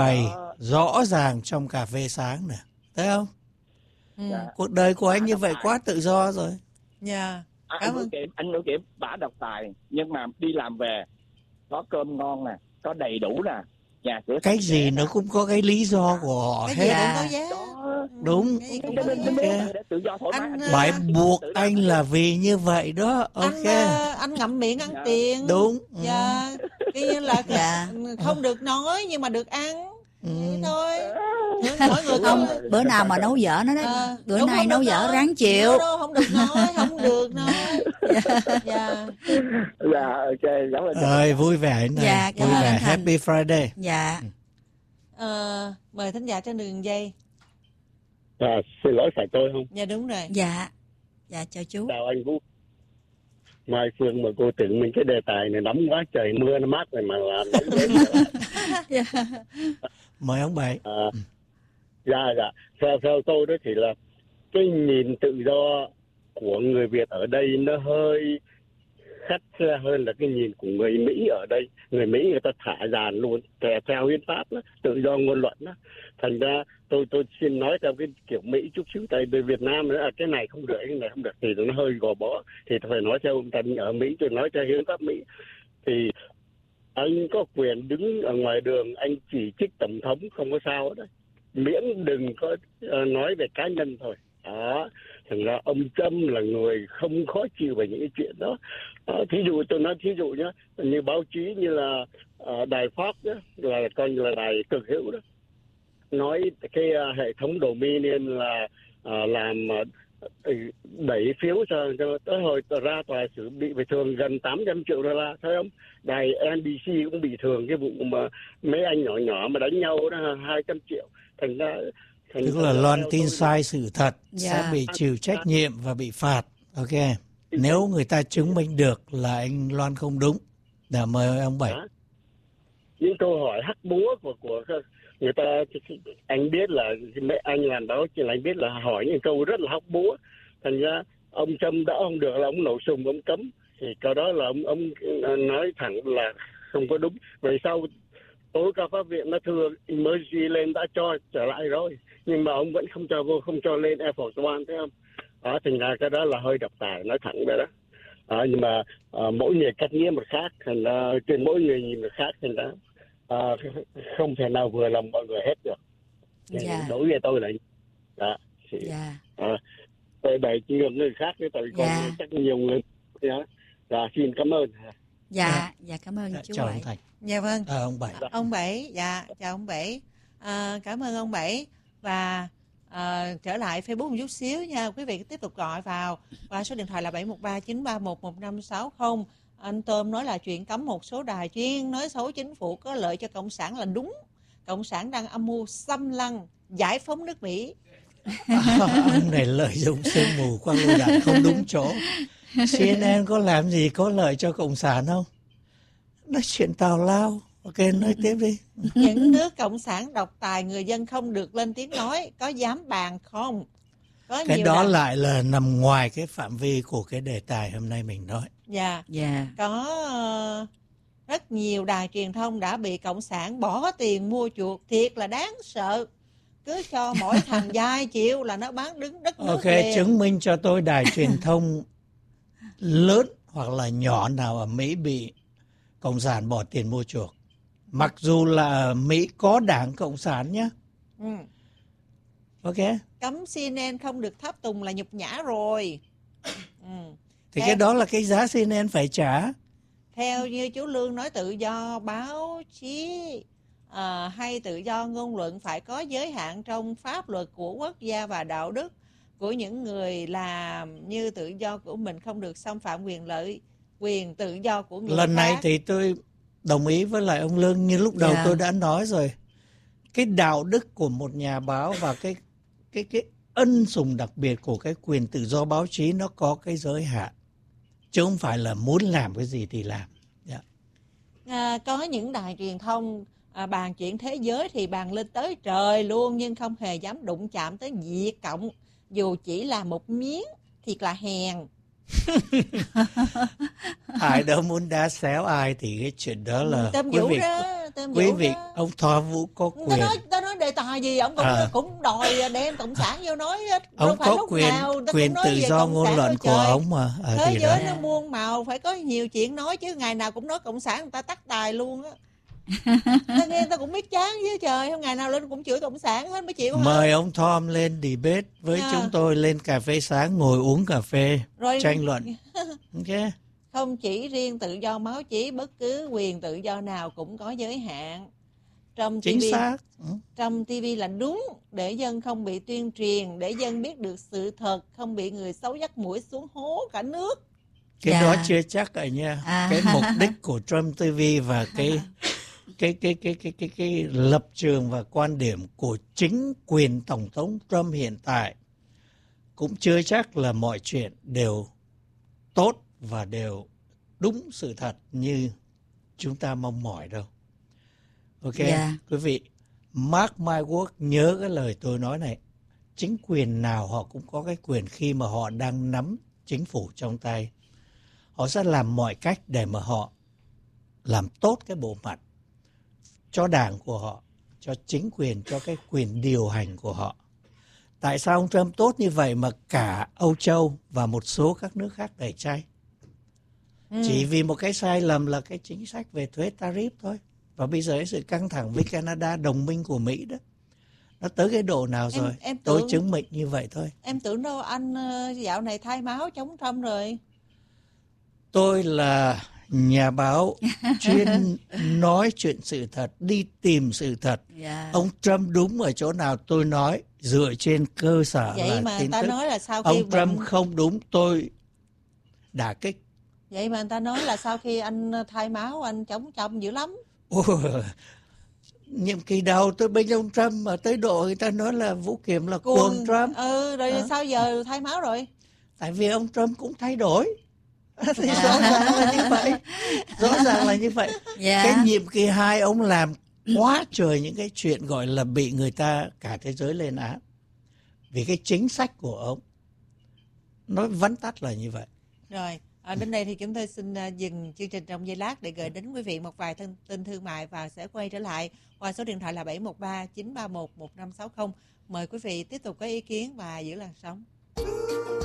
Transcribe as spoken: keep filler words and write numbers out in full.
bày rõ ràng trong cà phê sáng nè, thấy không? Ừ. Dạ. Cuộc đời của anh như vậy quá tự do rồi. Dạ. À, Cảm anh nói ơn. kịp, anh nói kịp, bả độc tài nhưng mà đi làm về có cơm ngon nè, có đầy đủ nè, nhà cửa Cái sạch gì sẽ nó nè. cũng có cái lý do của họ Cái hết. gì cũng có giá. Đó. Đúng. Cái gì cũng Cho có nên giá. cho Ok. nên để tự do thoải mái. Anh, Anh Phải à, buộc tự làm anh được. là vì như vậy đó. Ok. Anh ờ, anh ngậm miệng ăn Dạ. tiền. Đúng. Dạ. Cái như là Dạ. không được nói nhưng mà được ăn. Ừ. Vậy thôi. Mỗi người Đúng có Không, rồi. bữa nào mà nấu dở nó đấy. Ờ, Bữa đúng, nay không nấu được dở nói. ráng chịu. Đâu, đâu, không được nói, không được nói. Dạ. Dạ, ok, cảm ơn. Ơi, vui vẻ này. Dạ, cảm Vui ơn vẻ. anh Thành. Happy Friday. Dạ. Ờ, mời thính giả trên đường dây. À, xin lỗi phải tôi không? Dạ đúng rồi. Dạ. Dạ chào chú. Chào anh Vũ. Mai Phương mà cô tưởng mình cái đề tài này nóng quá, trời mưa nó mát rồi mà làm nóng đến. Dạ. Mời ông Bảy. À, dạ, dạ. Theo, theo tôi đó thì là cái nhìn tự do của người Việt ở đây nó hơi khắt khe hơn là cái nhìn của người Mỹ ở đây. Người Mỹ người ta thả dàn luôn, theo hiến pháp đó, tự do ngôn luận đó. Thành ra tôi tôi xin nói theo cái kiểu Mỹ chút xíu, tại vì Việt Nam nữa, à, cái này không được, cái này không được thì nó hơi gò bó. Thì tôi phải nói theo ông Thành ở Mỹ, tôi nói theo hiến pháp Mỹ. Thì anh có quyền đứng ở ngoài đường, anh chỉ trích tổng thống không có sao hết đấy. Miễn đừng có uh, nói về cá nhân thôi. Đó, thành ra ông Trump là người không khó chịu về những cái chuyện đó. Đó, thí dụ tôi nói thí dụ nhé, như báo chí như là uh, đài Fox đó, là coi như là đài cực hữu đó, nói cái uh, hệ thống Dominion là uh, làm uh, đẩy phiếu cho, cho tới hồi ra tòa xử bị bị thương gần tám trăm triệu đô la, thấy không? Đài en bê xê cũng bị thương cái vụ mà mấy anh nhỏ nhỏ mà đánh nhau đó hai trăm triệu. Thành ra Tức là loan tin sai sự thật Dạ. sẽ bị chịu trách nhiệm và bị phạt. Ok. Nếu người ta chứng minh được là anh loan không đúng. Đã mời ông Bảy. Những câu hỏi hắc búa của của người ta, anh biết là mấy anh làm báo chỉ là anh biết là hỏi những câu rất là hắc búa. Thành ra ông Trump đã không được là ông nổ súng, ông cấm. Thì câu đó là ông ông nói thẳng là không có đúng. Vậy sau tối cao pháp viện nó thưa emergency lên đã cho trở lại rồi, nhưng mà ông vẫn không cho vô, không cho lên Air Force One, thấy không? Đó, thành ra cái đó là hơi độc tài, nói thẳng vậy đó. Đó, nhưng mà uh, mỗi người cách nghĩa một khác, thành ra trên mỗi người nhìn một khác, thành ra uh, không thể nào vừa lòng mọi người hết được. Dạ. Đối với tôi là đó. Thì, Dạ. uh, tôi đẩy nhiều người khác, tại vì Dạ. còn chắc nhiều người đó. Dạ, xin cảm ơn. Dạ. Dạ cảm ơn Dạ, chú chào Bảy. ông Thành. Dạ vâng. À, ông Bảy. Ông Bảy, dạ, chào ông Bảy. À, cảm ơn ông Bảy. Và à, trở lại Facebook một chút xíu nha. Quý vị tiếp tục gọi vào qua số điện thoại là bảy một ba chín ba một một năm sáu không. Anh Tôm nói là chuyện cấm một số đài chuyên nói xấu chính phủ có lợi cho Cộng sản là đúng. Cộng sản đang âm mưu xâm lăng, giải phóng nước Mỹ. À, ông này lợi dụng sương mù quang lựu đạn không đúng chỗ. xê en en có làm gì có lợi cho Cộng sản không? Nói chuyện tào lao. Ok, nói tiếp đi. Những nước Cộng sản độc tài, người dân không được lên tiếng nói, có dám bàn không? Có Cái nhiều đó đài... lại là nằm ngoài cái phạm vi của cái đề tài hôm nay mình nói. Dạ. Dạ. Có uh, rất nhiều đài truyền thông đã bị Cộng sản bỏ tiền mua chuộc, thiệt là đáng sợ. Cứ cho mỗi thằng vài triệu là nó bán đứng đất nước Ok, liền. chứng minh cho tôi đài truyền thông lớn hoặc là nhỏ nào ở Mỹ bị Cộng sản bỏ tiền mua chuộc. Mặc dù là ở Mỹ có đảng Cộng sản nhé. Ừ. Ok. Cấm xê en en không được tháp tùng là nhục nhã rồi. Ừ. Thì Theo... cái đó là cái giá xê en en phải trả. Theo như chú Lương nói, tự do báo chí à, hay tự do ngôn luận phải có giới hạn trong pháp luật của quốc gia và đạo đức của những người làm, như tự do của mình không được xâm phạm quyền lợi, quyền tự do của người Lần khác. này thì tôi đồng ý với lại ông Lương, như lúc đầu Yeah. tôi đã nói rồi. Cái đạo đức của một nhà báo và cái cái cái ân sủng đặc biệt của cái quyền tự do báo chí nó có cái giới hạn. Chứ không phải là muốn làm cái gì thì làm. Yeah. À, có những đài truyền thông à, bàn chuyện thế giới thì bàn lên tới trời luôn, nhưng không hề dám đụng chạm tới Việt Cộng, dù chỉ là một miếng, thiệt là hèn. Ai đâu muốn đá xéo ai thì cái chuyện đó là Tôm quý Vũ vị đó, tên quý Vũ vị, đó. ông Thọ Vũ có Ta quyền. nói, ta nói đề tài gì ông cũng À. cũng đòi đem cộng sản vô nói hết. Ông Đâu phải có lúc quyền nào ta cũng quyền nói tự về do cộng ngôn sản luận đâu của trời. ông mà. À, Thế thì giới đó. nó muôn màu, phải có nhiều chuyện nói chứ, ngày nào cũng nói cộng sản người ta tắt đài luôn á. Ta nghe ta cũng biết chán với trời, không ngày nào lên cũng chửi cộng sản hết mới chịu hả? Mời ông Tom lên debate với Nha. chúng tôi, lên cà phê sáng ngồi uống cà phê Rồi tranh luận. Ok. không chỉ riêng tự do báo chí, bất cứ quyền tự do nào cũng có giới hạn. Trong Chính ti vi, xác. Ừ. trong ti vi là đúng, để dân không bị tuyên truyền, để dân biết được sự thật, không bị người xấu dắt mũi xuống hố cả nước. Cái Dạ. đó chưa chắc rồi nha. À. Cái mục đích của Trump ti vi và cái cái cái cái cái cái cái lập trường và quan điểm của chính quyền tổng thống Trump hiện tại cũng chưa chắc là mọi chuyện đều tốt và đều đúng sự thật như chúng ta mong mỏi đâu. Ok, Dạ. quý vị, mark my word, nhớ cái lời tôi nói này. Chính quyền nào họ cũng có cái quyền khi mà họ đang nắm chính phủ trong tay. Họ sẽ làm mọi cách để mà họ làm tốt cái bộ mặt cho đảng của họ, cho chính quyền, cho cái quyền điều hành của họ. Tại sao ông Trump tốt như vậy mà cả Âu Châu và một số các nước khác tẩy chay? Ừ. Chỉ vì một cái sai lầm là cái chính sách về thuế tarif thôi. Và bây giờ cái sự căng thẳng với Canada, đồng minh của Mỹ đó, nó tới cái độ nào Em- rồi? em Tôi tưởng- chứng minh như vậy thôi. Em tưởng đâu anh ờ, dạo này thay máu chống Trump rồi. Tôi là nhà báo chuyên nói chuyện sự thật, đi tìm sự thật. Dạ. Ông Trump đúng ở chỗ nào tôi nói dựa trên cơ sở Vậy là mà người tin ta tức. nói là sau khi Ông bệnh... Trump không đúng, tôi đả kích. Vậy mà người ta nói là sau khi anh thay máu anh chống Trump dữ lắm. Ôi, nhiệm kỳ đầu tôi bên ông Trump mà tới độ người ta nói là Vũ Kiểm là cuồng Trump. Ừ, rồi Hả? sao giờ thay máu rồi? Tại vì ông Trump cũng thay đổi. Thì rõ ràng là như vậy. Rõ ràng là như vậy. Dạ. Cái nhiệm kỳ hai ông làm quá trời những cái chuyện gọi là bị người ta cả thế giới lên án. Vì cái chính sách của ông. Nói vắn tắt là như vậy. Rồi, à, đến đây thì chúng tôi xin uh, dừng chương trình trong giây lát để gửi đến quý vị một vài thông tin thương mại và sẽ quay trở lại qua số điện thoại là bảy một ba chín ba một một năm sáu không. Mời quý vị tiếp tục có ý kiến và giữ làn sóng.